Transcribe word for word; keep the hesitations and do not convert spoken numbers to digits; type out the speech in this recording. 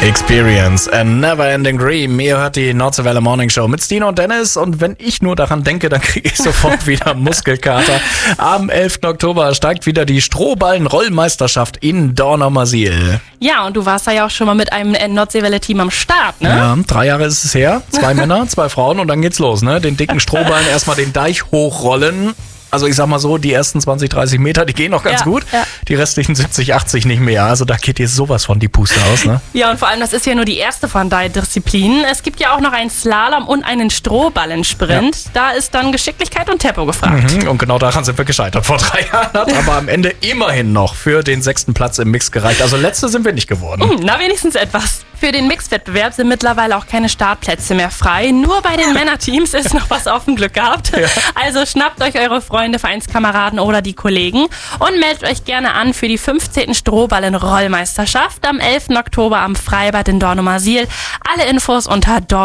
Experience, a never-ending dream. Ihr hört die Nordseewelle Morning Show mit Stino und Dennis. Und wenn ich nur daran denke, dann kriege ich sofort wieder Muskelkater. Am elften Oktober steigt wieder die Strohballen-Rollmeisterschaft in Dornumersiel. Ja, und du warst da ja auch schon mal mit einem Nordseewelle-Team am Start, ne? Ja, drei Jahre ist es her. Zwei Männer, zwei Frauen und dann geht's los, ne? Den dicken Strohballen erstmal den Deich hochrollen. Also ich sag mal so, die ersten zwanzig, dreißig Meter, die gehen noch ganz Ja, gut. ja. Die restlichen siebzig, achtzig nicht mehr. Also da geht dir sowas von die Puste aus, ne? Ja, und vor allem, das ist ja nur die erste von drei Disziplinen. Es gibt ja auch noch einen Slalom und einen Strohballensprint. Ja. Da ist dann Geschicklichkeit und Tempo gefragt. Mhm, und genau daran sind wir gescheitert vor drei Jahren. Hat aber am Ende immerhin noch für den sechsten Platz im Mix gereicht. Also letzte sind wir nicht geworden. Hm, na, wenigstens etwas. Für den Mixwettbewerb sind mittlerweile auch keine Startplätze mehr frei. Nur bei den Männerteams ist noch was auf dem Glück gehabt. Ja. Also schnappt euch eure Freunde, Vereinskameraden oder die Kollegen und meldet euch gerne an für die fünfzehnte Strohballen-Rollmeisterschaft am elften Oktober am Freibad in Dornumersiel. Alle Infos unter Dorn